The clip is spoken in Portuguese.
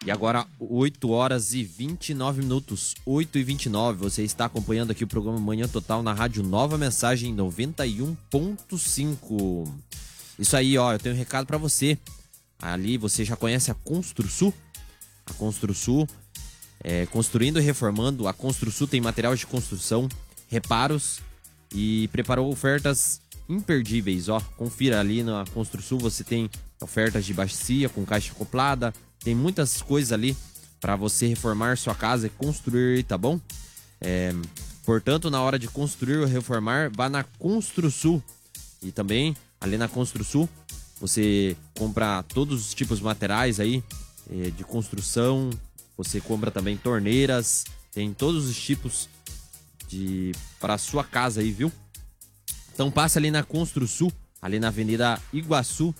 E agora, 8 horas e 29 minutos, 8h29. Você está acompanhando aqui o programa Manhã Total na Rádio Nova Mensagem 91.5. Isso aí, ó, eu tenho um recado para você. Ali você já conhece a Construsul? A Construsul, construindo e reformando. A Construsul tem material de construção, reparos e preparou ofertas imperdíveis, ó. Confira ali na Construsul, você tem ofertas de bacia com caixa acoplada. Tem muitas coisas ali para você reformar sua casa e construir, tá bom? Portanto, na hora de construir ou reformar, vá na Construsul. E também, ali na Construsul, você compra todos os tipos de materiais aí de construção. Você compra também torneiras. Tem todos os tipos para sua casa aí, viu? Então passa ali na Construsul, ali na Avenida Iguaçu,